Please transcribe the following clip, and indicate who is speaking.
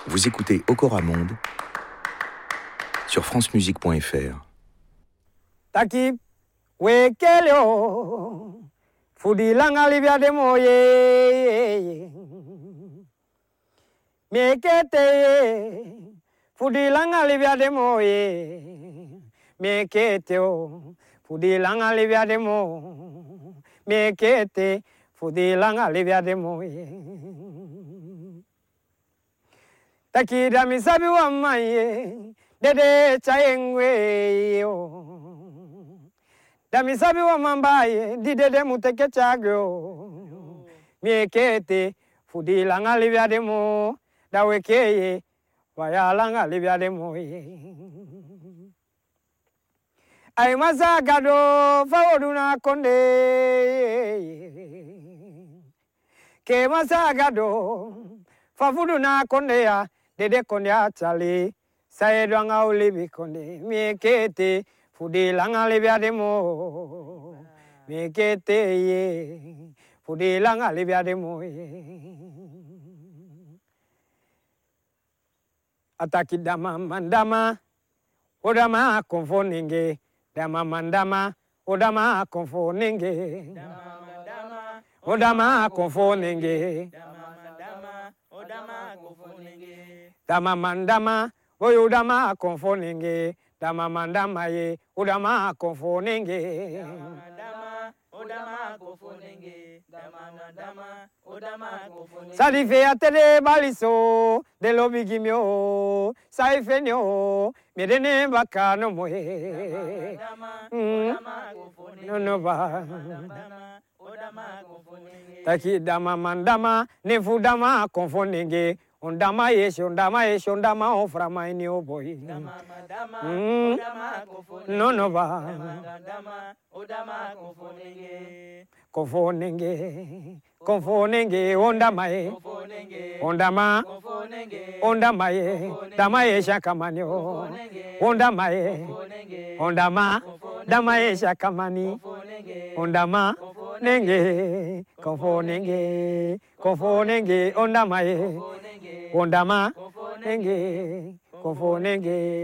Speaker 1: Vous écoutez Okora Monde sur francemusique.fr.
Speaker 2: Taki wekeleo fudilanga libya de moye mekete fudilanga libya de moye mekete fudilanga libya de mo mekete fudilanga libya de moye Taki da misabi wa maye dede chaengwe yo Damisabi wa mambaye dide muteke chagyo miekete fudilanga libya demo dawekeye wayalanga libya demo ay masagado fawoduna konde ke masagado fafuduna konde ya dede konde achali saedwanga ulibi konde miekete fudilanga libya demo mekete ye fudilanga libya demo ataki dama mandama odama konfoninge dama mandama odama konfoninge odama konfoninge dama mandama oyodama konfoninge dama mandama ye udama konfonenge salife atele baliso de lobigimio saifenio medene bakano moye no ba taki dama mandama ne fudama konfonenge ondama yesh ondama oframa ini oboy no ba konfonenge ondama ye dama ye shakamanyo ondama ye ondama dama ye shakamani ondama nenge konfonenge ondama ye ondama nenge konfonenge